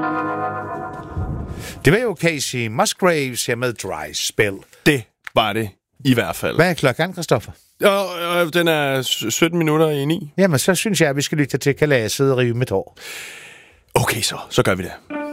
Det var jo Casey Musgraves her med Dry Spell. Det var det i hvert fald. Hvad er klokken, Christoffer? Den er 17 minutter i 9. Jamen, så synes jeg, at vi skal lytte til Kalasset Rive mit hår. Okay, så gør vi det.